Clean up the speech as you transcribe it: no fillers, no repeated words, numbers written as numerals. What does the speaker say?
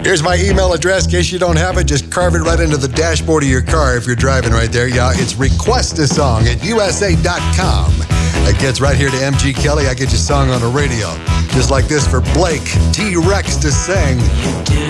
Here's my email address. In case you don't have it, just carve it right into the dashboard of your car if you're driving right there. Yeah, it's requestasong@usa.com. It gets right here to MG Kelly. I get your song on the radio. Just like this for Blake T. Rex to sing.